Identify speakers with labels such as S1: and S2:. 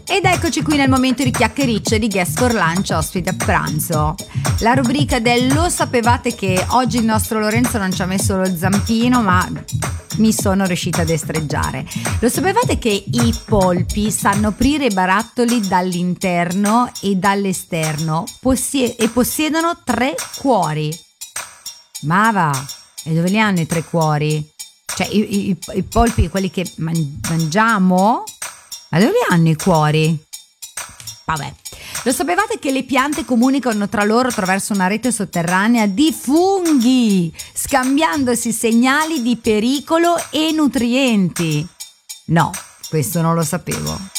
S1: Ed eccoci qui nel momento di chiacchiericce di Guest for Lunch, ospite a pranzo. La rubrica del lo sapevate che oggi il nostro Lorenzo non ci ha messo lo zampino, ma mi sono riuscita a destreggiare. Lo sapevate che i polpi sanno aprire i barattoli dall'interno e dall'esterno e possiedono 3 cuori? Ma va, e dove li hanno i 3 cuori? Cioè i polpi, quelli che mangiamo? Ma dove li hanno i cuori? Vabbè. Lo sapevate che le piante comunicano tra loro attraverso una rete sotterranea di funghi, scambiandosi segnali di pericolo e nutrienti? No, questo non lo sapevo.